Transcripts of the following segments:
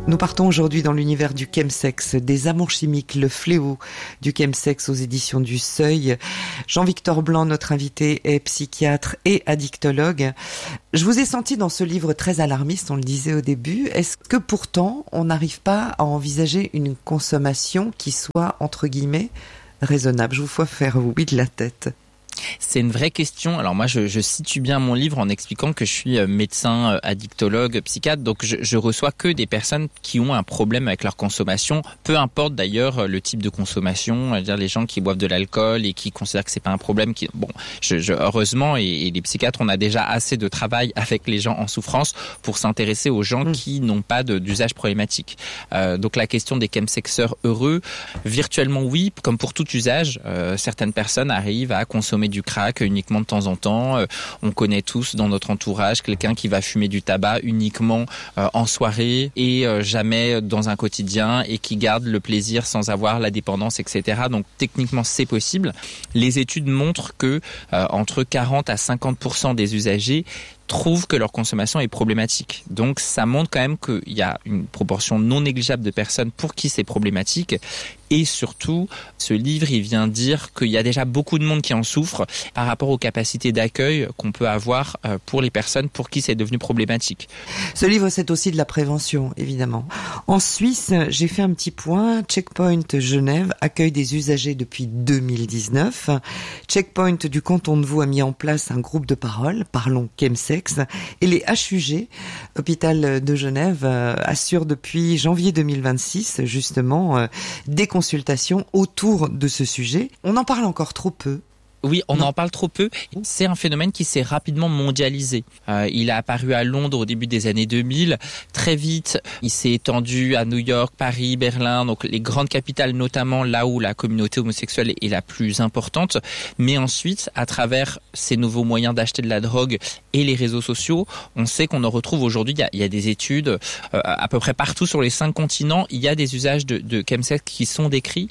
Nous partons aujourd'hui dans l'univers du chemsex, des amours chimiques, le fléau du chemsex aux éditions du Seuil. Jean-Victor Blanc, notre invité, est psychiatre et addictologue. Je vous ai senti dans ce livre très alarmiste, on le disait au début. Est-ce que pourtant on n'arrive pas à envisager une consommation qui soit, entre guillemets, raisonnable? Je vous vois faire oui de la tête. C'est une vraie question. Alors moi, je situe bien mon livre en expliquant que je suis médecin, addictologue, psychiatre. Donc je reçois que des personnes qui ont un problème avec leur consommation. Peu importe d'ailleurs le type de consommation. C'est-à-dire les gens qui boivent de l'alcool et qui considèrent que c'est pas un problème. Heureusement, et les psychiatres, on a déjà assez de travail avec les gens en souffrance pour s'intéresser aux gens qui n'ont pas d'usage problématique. Donc la question des chemsexeurs heureux, virtuellement oui, comme pour tout usage, certaines personnes arrivent à consommer du crack uniquement de temps en temps. On connaît tous dans notre entourage quelqu'un qui va fumer du tabac uniquement en soirée et jamais dans un quotidien et qui garde le plaisir sans avoir la dépendance, etc. Donc techniquement c'est possible. Les études montrent que entre 40 à 50% des usagers trouvent que leur consommation est problématique. Donc ça montre quand même qu'il y a une proportion non négligeable de personnes pour qui c'est problématique. Et surtout, ce livre, il vient dire qu'il y a déjà beaucoup de monde qui en souffre par rapport aux capacités d'accueil qu'on peut avoir pour les personnes pour qui c'est devenu problématique. Ce livre, c'est aussi de la prévention, évidemment. En Suisse, j'ai fait un petit point. Checkpoint Genève accueille des usagers depuis 2019. Checkpoint du canton de Vaud a mis en place un groupe de parole, Parlons Chemsex. Et les HUG, hôpital de Genève, assurent depuis janvier 2026, justement, des consultations autour de ce sujet. On en parle encore trop peu. Oui, on en parle trop peu. C'est un phénomène qui s'est rapidement mondialisé. Il a apparu à Londres au début des années 2000. Très vite, il s'est étendu à New York, Paris, Berlin, donc les grandes capitales, notamment là où la communauté homosexuelle est la plus importante. Mais ensuite, à travers ces nouveaux moyens d'acheter de la drogue et les réseaux sociaux, on sait qu'on en retrouve aujourd'hui. Il y a des études à peu près partout sur les 5 continents. Il y a des usages de chemsex qui sont décrits.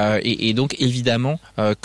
Et donc, évidemment,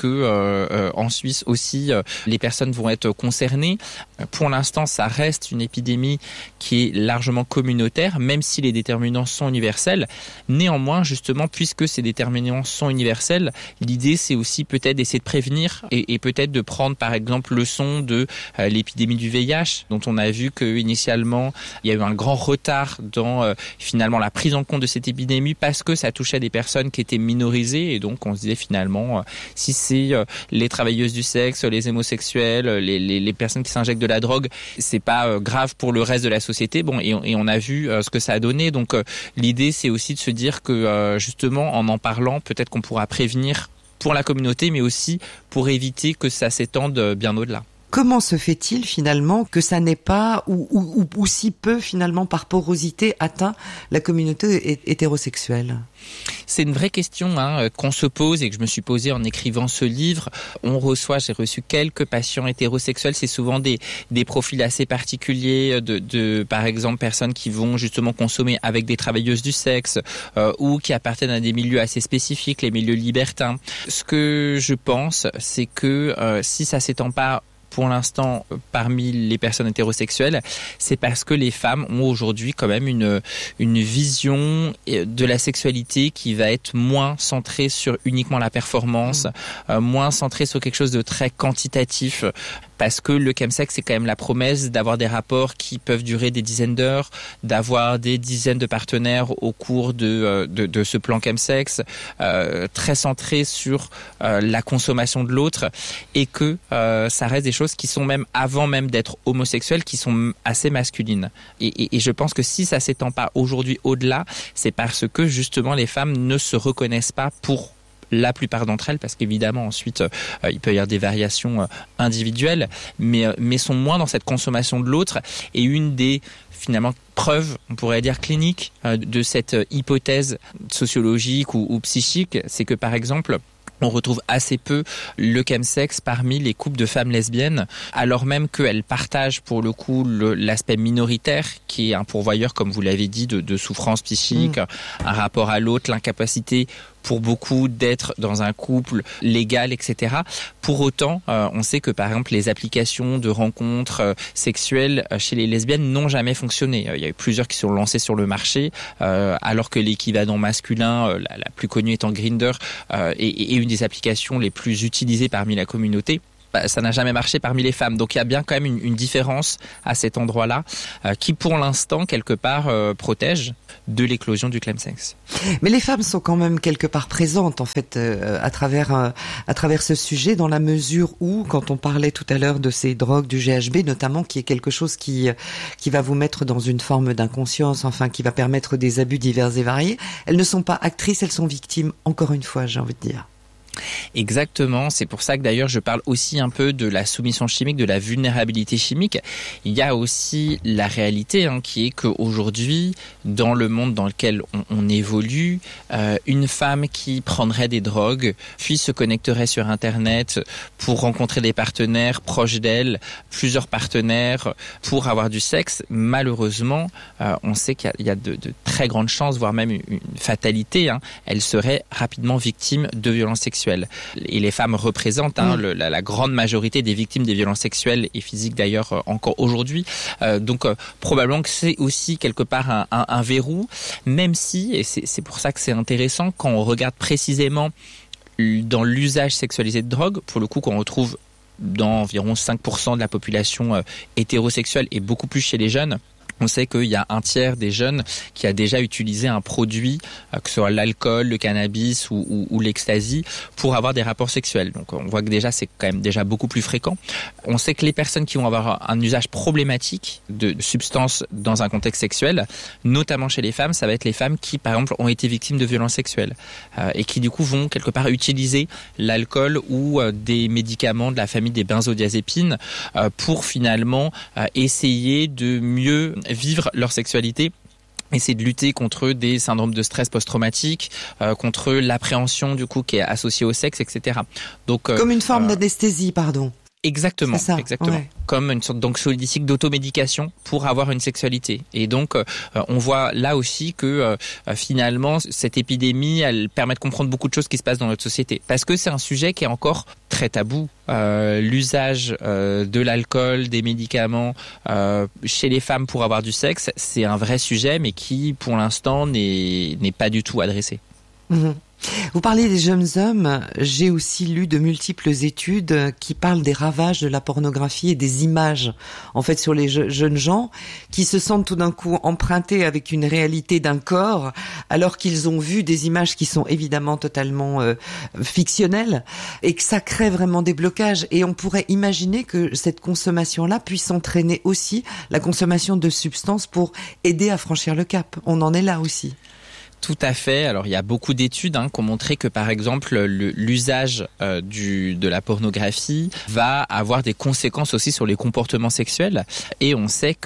en Suisse aussi, les personnes vont être concernées. Pour l'instant, ça reste une épidémie qui est largement communautaire, même si les déterminants sont universels. Néanmoins, justement, puisque ces déterminants sont universels, l'idée, c'est aussi peut-être d'essayer de prévenir et peut-être de prendre, par exemple, leçon de l'épidémie du VIH, dont on a vu qu'initialement, il y a eu un grand retard dans finalement la prise en compte de cette épidémie parce que ça touchait des personnes qui étaient minorisées. Et donc, on se disait finalement, si c'est les travailleuses du sexe, les homosexuels, les personnes qui s'injectent de la drogue, c'est pas grave pour le reste de la société. Bon, et on a vu ce que ça a donné. Donc l'idée, c'est aussi de se dire que justement, en parlant, peut-être qu'on pourra prévenir pour la communauté, mais aussi pour éviter que ça s'étende bien au-delà. Comment se fait-il finalement que ça n'ait pas, ou si peu finalement par porosité, atteint la communauté hétérosexuelle ? C'est une vraie question qu'on se pose et que je me suis posée en écrivant ce livre. J'ai reçu quelques patients hétérosexuels. C'est souvent des profils assez particuliers de par exemple, personnes qui vont justement consommer avec des travailleuses du sexe ou qui appartiennent à des milieux assez spécifiques, les milieux libertins. Ce que je pense, c'est que si ça s'étend pas pour l'instant parmi les personnes hétérosexuelles, c'est parce que les femmes ont aujourd'hui quand même une vision de la sexualité qui va être moins centrée sur uniquement la performance, moins centrée sur quelque chose de très quantitatif. Parce que le chemsex, c'est quand même la promesse d'avoir des rapports qui peuvent durer des dizaines d'heures, d'avoir des dizaines de partenaires au cours de ce plan chemsex, très centré sur la consommation de l'autre, et que ça reste des choses qui sont même avant même d'être homosexuelles, qui sont assez masculines. Et je pense que si ça s'étend pas aujourd'hui au-delà, c'est parce que justement les femmes ne se reconnaissent pas pour la plupart d'entre elles, parce qu'évidemment ensuite il peut y avoir des variations individuelles, mais sont moins dans cette consommation de l'autre. Et une des finalement preuves, on pourrait dire cliniques, de cette hypothèse sociologique ou psychique, c'est que par exemple on retrouve assez peu le chemsex parmi les couples de femmes lesbiennes, alors même qu'elles partagent pour le coup l'aspect minoritaire, qui est un pourvoyeur, comme vous l'avez dit, de souffrance psychique, un rapport à l'autre, l'incapacité pour beaucoup d'être dans un couple légal, etc. Pour autant, on sait que par exemple les applications de rencontres sexuelles chez les lesbiennes n'ont jamais fonctionné. Il y a eu plusieurs qui sont lancées sur le marché, alors que l'équivalent masculin, la plus connue étant Grindr, est une des applications les plus utilisées parmi la communauté. Ça n'a jamais marché parmi les femmes. Donc il y a bien quand même une différence à cet endroit-là qui pour l'instant quelque part protège de l'éclosion du chemsex. Mais les femmes sont quand même quelque part présentes en fait à travers ce sujet, dans la mesure où, quand on parlait tout à l'heure de ces drogues, du GHB notamment, qui est quelque chose qui va vous mettre dans une forme d'inconscience, enfin qui va permettre des abus divers et variés, elles ne sont pas actrices, elles sont victimes, encore une fois, j'ai envie de dire. Exactement, c'est pour ça que d'ailleurs je parle aussi un peu de la soumission chimique, de la vulnérabilité chimique. Il y a aussi la réalité qui est qu'aujourd'hui, dans le monde dans lequel on évolue, une femme qui prendrait des drogues, puis se connecterait sur Internet pour rencontrer des partenaires proches d'elle, plusieurs partenaires pour avoir du sexe, malheureusement, on sait qu'il y a de très grandes chances, voire même une fatalité, elle serait rapidement victime de violences sexuelles. Et les femmes représentent la grande majorité des victimes des violences sexuelles et physiques d'ailleurs encore aujourd'hui. Donc probablement que c'est aussi quelque part un verrou, même si, et c'est pour ça que c'est intéressant, quand on regarde précisément dans l'usage sexualisé de drogue, pour le coup qu'on retrouve dans environ 5% de la population hétérosexuelle et beaucoup plus chez les jeunes. On sait qu'il y a un tiers des jeunes qui a déjà utilisé un produit, que ce soit l'alcool, le cannabis ou l'ecstasy, pour avoir des rapports sexuels. Donc on voit que déjà c'est quand même déjà beaucoup plus fréquent. On sait que les personnes qui vont avoir un usage problématique de substances dans un contexte sexuel, notamment chez les femmes, ça va être les femmes qui par exemple ont été victimes de violences sexuelles et qui du coup vont quelque part utiliser l'alcool ou des médicaments de la famille des benzodiazépines pour finalement essayer de mieux vivre leur sexualité, essayer de lutter contre des syndromes de stress post-traumatique, contre l'appréhension du coup qui est associée au sexe, etc. Donc comme une forme d'anesthésie, pardon. Exactement, exactement. Ouais. Comme une sorte d'anxiolytique d'automédication pour avoir une sexualité. Et donc, on voit là aussi que finalement, cette épidémie, elle permet de comprendre beaucoup de choses qui se passent dans notre société. Parce que c'est un sujet qui est encore très tabou. L'usage de l'alcool, des médicaments chez les femmes pour avoir du sexe, c'est un vrai sujet, mais qui, pour l'instant, n'est pas du tout adressé. Mmh. Vous parlez des jeunes hommes, j'ai aussi lu de multiples études qui parlent des ravages de la pornographie et des images, en fait, sur les jeunes gens qui se sentent tout d'un coup empruntés avec une réalité d'un corps, alors qu'ils ont vu des images qui sont évidemment totalement fictionnelles, et que ça crée vraiment des blocages. Et on pourrait imaginer que cette consommation-là puisse entraîner aussi la consommation de substances pour aider à franchir le cap. On en est là aussi. Tout à fait. Alors il y a beaucoup d'études qui ont montré que par exemple l'usage de la pornographie va avoir des conséquences aussi sur les comportements sexuels. Et on sait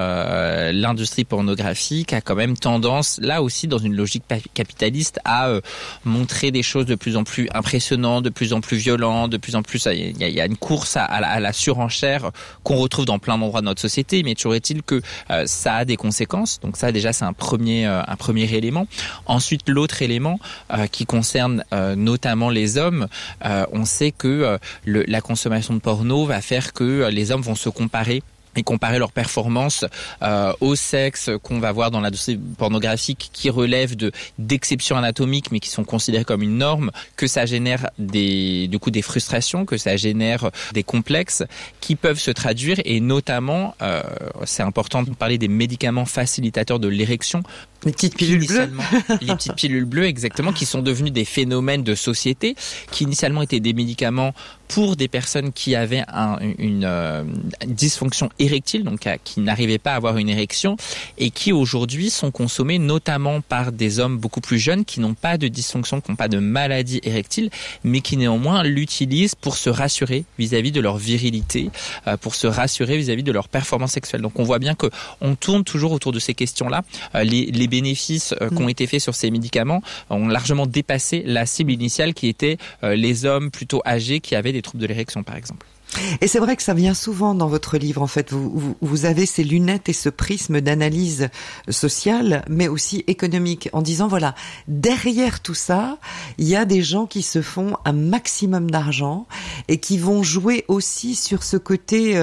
que l'industrie pornographique a quand même tendance, là aussi dans une logique capitaliste, à montrer des choses de plus en plus impressionnantes, de plus en plus violentes, de plus en plus. Il y a une course à la surenchère qu'on retrouve dans plein d'endroits de notre société. Mais toujours est-il que ça a des conséquences. Donc ça déjà c'est un premier élément. Ensuite, l'autre élément qui concerne notamment les hommes, on sait que la consommation de porno va faire que les hommes vont se comparer et comparer leurs performances au sexe qu'on va voir dans l'industrie pornographique qui relève d'exceptions anatomiques mais qui sont considérées comme une norme, que ça génère des frustrations, que ça génère des complexes qui peuvent se traduire, et notamment c'est important de parler des médicaments facilitateurs de l'érection. Les petites pilules bleues. Les petites pilules bleues, exactement, qui sont devenues des phénomènes de société, qui initialement étaient des médicaments pour des personnes qui avaient une dysfonction érectile, donc qui n'arrivaient pas à avoir une érection, et qui aujourd'hui sont consommés notamment par des hommes beaucoup plus jeunes qui n'ont pas de dysfonction, qui n'ont pas de maladie érectile, mais qui néanmoins l'utilisent pour se rassurer vis-à-vis de leur virilité, pour se rassurer vis-à-vis de leur performance sexuelle. Donc on voit bien que on tourne toujours autour de ces questions-là. Les bénéfices qui ont été faits sur ces médicaments ont largement dépassé la cible initiale qui était les hommes plutôt âgés qui avaient des troubles de l'érection par exemple. Et c'est vrai que ça vient souvent dans votre livre, en fait. Vous avez ces lunettes et ce prisme d'analyse sociale, mais aussi économique, en disant, voilà, derrière tout ça, il y a des gens qui se font un maximum d'argent et qui vont jouer aussi sur ce côté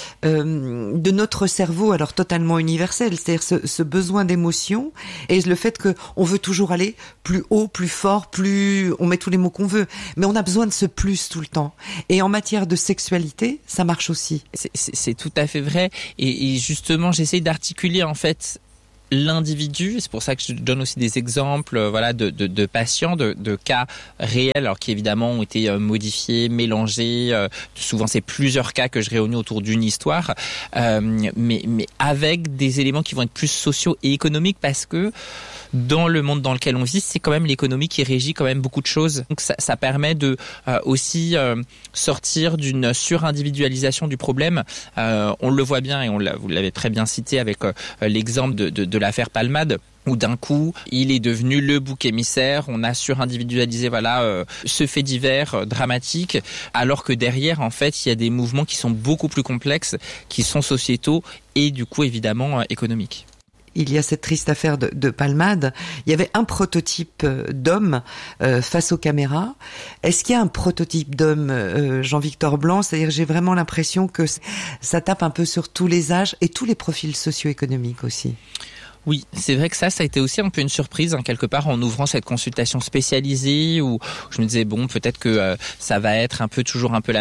de notre cerveau, alors totalement universel, c'est-à-dire ce besoin d'émotion et le fait que on veut toujours aller plus haut, plus fort, plus... On met tous les mots qu'on veut, mais on a besoin de ce plus tout le temps. Et en matière de sexualité, ça marche aussi. C'est tout à fait vrai. Et justement, j'essaye d'articuler en fait l'individu. C'est pour ça que je donne aussi des exemples, voilà, de patients, de cas réels, alors qui évidemment ont été modifiés, mélangés. Souvent, c'est plusieurs cas que je réunis autour d'une histoire, mais avec des éléments qui vont être plus sociaux et économiques, parce que dans le monde dans lequel on vit, c'est quand même l'économie qui régit quand même beaucoup de choses. Donc ça permet de aussi sortir d'une surindividualisation du problème. On le voit bien, et vous l'avez très bien cité avec l'exemple de l'affaire Palmade, où d'un coup, il est devenu le bouc émissaire, on a surindividualisé ce fait divers dramatique, alors que derrière, en fait, il y a des mouvements qui sont beaucoup plus complexes, qui sont sociétaux et du coup, évidemment, économiques. Il y a cette triste affaire de Palmade. Il y avait un prototype d'homme face aux caméras. Est-ce qu'il y a un prototype d'homme, Jean-Victor Blanc? C'est-à-dire, j'ai vraiment l'impression que ça tape un peu sur tous les âges et tous les profils socio-économiques aussi. Oui, c'est vrai que ça a été aussi un peu une surprise, quelque part, en ouvrant cette consultation spécialisée, où je me disais, bon, peut-être que ça va être toujours un peu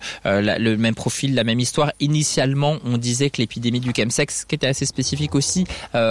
le même profil, la même histoire. Initialement, on disait que l'épidémie du chemsex, qui était assez spécifique aussi,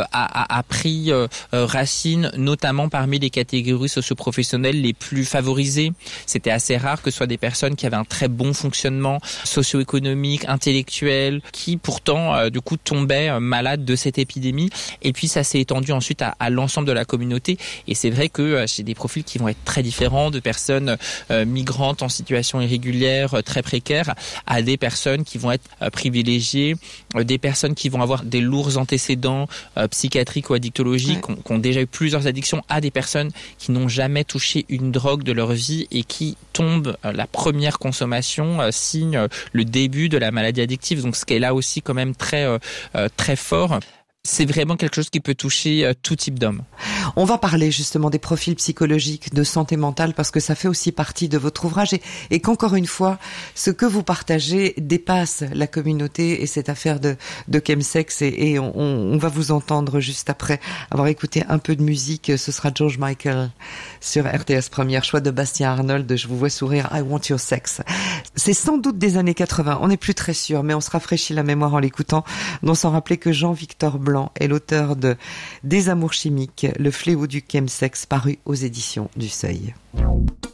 a pris racine, notamment parmi les catégories socio-professionnelles les plus favorisées. C'était assez rare que ce soit des personnes qui avaient un très bon fonctionnement socio-économique, intellectuel, qui pourtant, du coup, tombaient malades de cette épidémie. Et puis ça s'est étendu ensuite à l'ensemble de la communauté, et c'est vrai que j'ai des profils qui vont être très différents, de personnes migrantes en situation irrégulière, très précaires, à des personnes qui vont être privilégiées, des personnes qui vont avoir des lourds antécédents psychiatriques ou addictologiques, qui ont déjà eu plusieurs addictions, à des personnes qui n'ont jamais touché une drogue de leur vie et qui tombent, la première consommation signe le début de la maladie addictive. Donc ce qui est là aussi quand même très fort. C'est vraiment quelque chose qui peut toucher tout type d'homme. On va parler justement des profils psychologiques de santé mentale, parce que ça fait aussi partie de votre ouvrage, et qu'encore une fois, ce que vous partagez dépasse la communauté et cette affaire de chemsex, et on va vous entendre juste après avoir écouté un peu de musique. Ce sera George Michael sur RTS Première, choix de Bastien Arnold, Je vous vois sourire, I Want Your Sex. C'est sans doute des années 80, on n'est plus très sûr, mais on se rafraîchit la mémoire en l'écoutant, d'en s'en rappeler que Jean-Victor Blanc est l'auteur de Des amours chimiques, le fléau du chemsex, paru aux éditions du Seuil.